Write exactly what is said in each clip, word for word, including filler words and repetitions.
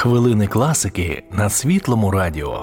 Хвилини класики на Світлому радіо.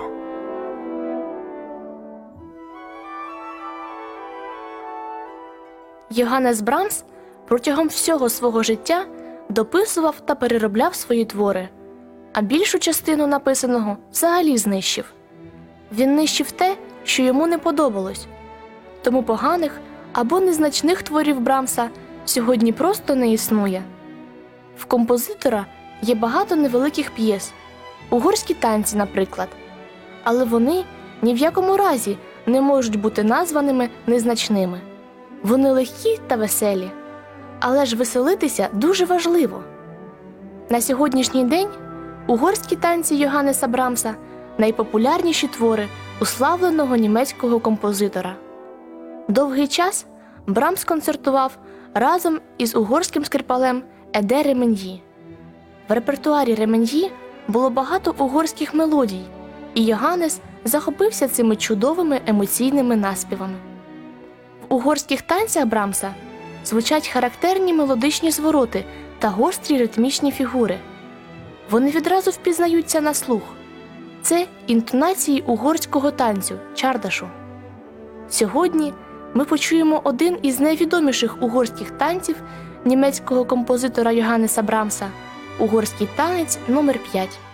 Йоганнес Брамс протягом всього свого життя дописував та переробляв свої твори, а більшу частину написаного взагалі знищив. Він нищив те, що йому не подобалось. Тому поганих або незначних творів Брамса сьогодні просто не існує. В композитора є багато невеликих п'єс, угорські танці, наприклад. Але вони ні в якому разі не можуть бути названими незначними. Вони легкі та веселі. Але ж веселитися дуже важливо. На сьогоднішній день угорські танці Йоганнеса Брамса – найпопулярніші твори уславленого німецького композитора. Довгий час Брамс концертував разом із угорським скрипалем Еде Ремен'ї. В репертуарі Ремен'ї було багато угорських мелодій, і Йоганнес захопився цими чудовими емоційними наспівами. В угорських танцях Брамса звучать характерні мелодичні звороти та гострі ритмічні фігури. Вони відразу впізнаються на слух. Це інтонації угорського танцю – чардашу. Сьогодні ми почуємо один із найвідоміших угорських танців німецького композитора Йоганнеса Брамса – угорський танець номер п'ять.